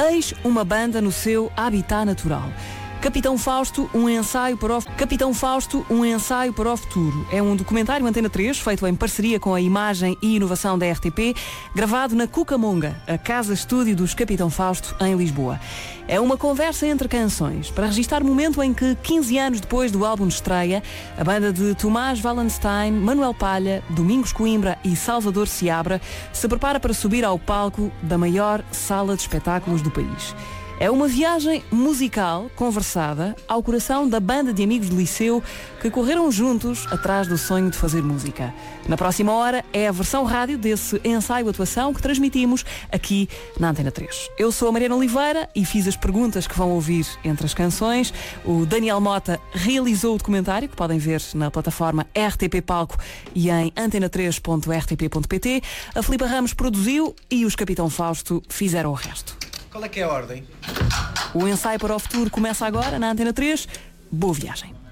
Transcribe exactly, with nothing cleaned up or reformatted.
Eis uma banda no seu habitat natural. Capitão Fausto, um ensaio para o... Capitão Fausto, um ensaio para o futuro. É um documentário Antena três, feito em parceria com a Imagem e Inovação da R T P, gravado na Cucamonga, a casa-estúdio dos Capitão Fausto, em Lisboa. É uma conversa entre canções, para registrar o momento em que, quinze anos depois do álbum de estreia, a banda de Tomás Wallenstein, Manuel Palha, Domingos Coimbra e Salvador Seabra se prepara para subir ao palco da maior sala de espetáculos do país. É uma viagem musical, conversada, ao coração da banda de amigos de liceu que correram juntos atrás do sonho de fazer música. Na próxima hora é a versão rádio desse ensaio-atuação que transmitimos aqui na Antena três. Eu sou a Mariana Oliveira e fiz as perguntas que vão ouvir entre as canções. O Daniel Mota realizou o documentário, que podem ver na plataforma R T P Palco e em antena três ponto r t p ponto p t. A Filipa Ramos produziu e os Capitão Fausto fizeram o resto. Qual é que é a ordem? O ensaio para o futuro começa agora na Antena três. Boa viagem.